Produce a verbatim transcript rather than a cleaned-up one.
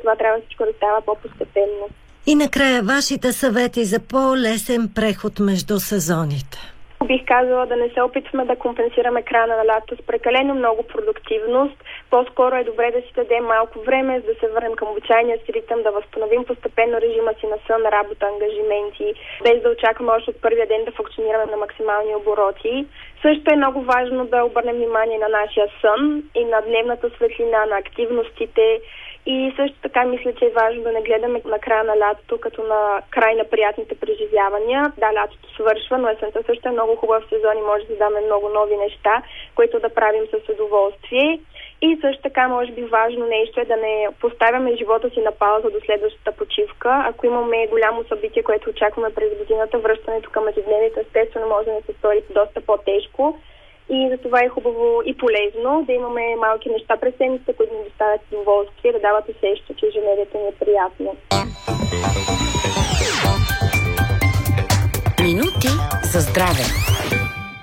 затова трябва всичко да става по-постепенно. И накрая вашите съвети за по-лесен преход между сезоните. Бих казала да не се опитваме да компенсираме края на лято с прекалено много продуктивност. По-скоро е добре да си дадем малко време, за да се върнем към обичайния си ритъм, да възстановим постепенно режима си на сън, работа, ангажименти, без да очакваме още от първия ден да функционираме на максимални обороти. Също е много важно да обърнем внимание на нашия сън и на дневната светлина, на активностите. И също така мисля, че е важно да не гледаме на края на лятото като на край на приятните преживявания. Да, лятото свършва, но есента също е много хубав сезон и може да даме много нови неща, които да правим с удоволствие. И също така, може би важно нещо е да не поставяме живота си на пауза до следващата почивка. Ако имаме голямо събитие, което очакваме през годината, връщането към ежедневието естествено може да не се стори доста по-тежко. И за това е хубаво и полезно да имаме малки неща през седмицата, които ни доставят удоволствие, да дават усещане, че ежедневието ни е приятно. Минути за здраве.